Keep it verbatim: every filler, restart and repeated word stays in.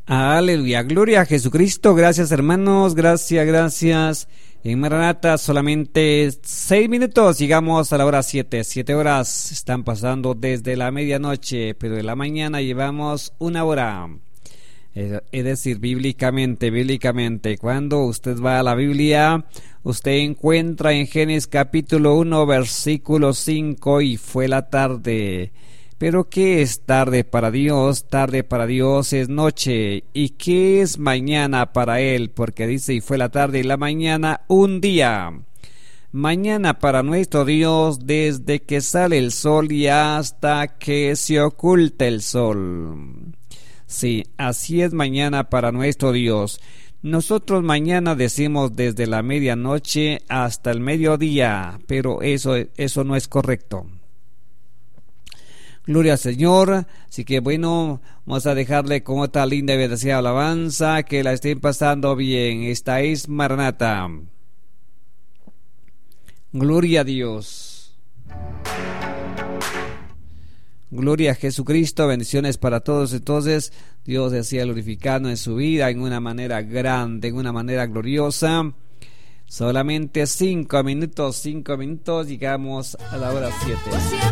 Aleluya, gloria a Jesucristo. Gracias, hermanos, gracias, gracias. En Maranata solamente seis minutos, llegamos a la hora siete. Siete horas están pasando desde la medianoche, pero en la mañana llevamos una hora. Es decir, bíblicamente, bíblicamente, cuando usted va a la Biblia, usted encuentra en Génesis capítulo uno, versículo cinco, y fue la tarde. Pero ¿qué es tarde para Dios? Tarde para Dios es noche. ¿Y qué es mañana para Él? Porque dice, y fue la tarde y la mañana un día. Mañana para nuestro Dios desde que sale el sol y hasta que se oculta el sol. Sí, así es mañana para nuestro Dios. Nosotros mañana decimos desde la medianoche hasta el mediodía, pero eso, eso no es correcto. Gloria al Señor. Así que bueno, vamos a dejarle con otra linda y bendecida alabanza. Que la estén pasando bien. Esta es Maranata. Gloria a Dios. Gloria a Jesucristo. Bendiciones para todos. Entonces, Dios decía glorificado en su vida en una manera grande, en una manera gloriosa. Solamente cinco minutos, cinco minutos. Llegamos a la hora siete.